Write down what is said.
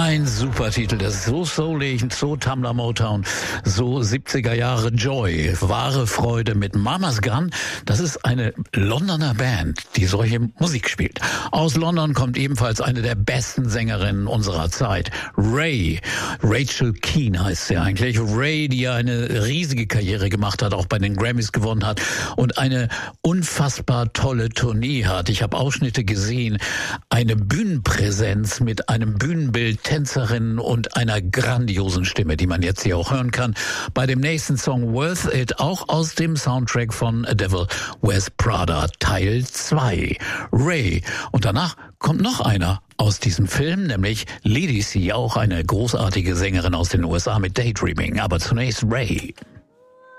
Ein super Titel, das ist so soulig, so Tamla Motown, so 70er Jahre Joy, wahre Freude mit Mama's Gun. Das ist eine Londoner Band, die solche Musik spielt. Aus London kommt ebenfalls eine der besten Sängerinnen unserer Zeit, Ray. Rachel Keane heißt sie eigentlich. Ray, die ja eine riesige Karriere gemacht hat, auch bei den Grammys gewonnen hat und eine unfassbar tolle Tournee hat. Ich habe Ausschnitte gesehen, eine Bühnenpräsenz mit einem Bühnenbild, Tänzerin und einer grandiosen Stimme, die man jetzt hier auch hören kann. Bei dem nächsten Song Worth It, auch aus dem Soundtrack von A Devil Wears Prada Teil 2. Ray. Und danach kommt noch einer aus diesem Film, nämlich Ledisi, auch eine großartige Sängerin aus den USA mit Daydreaming. Aber zunächst Ray.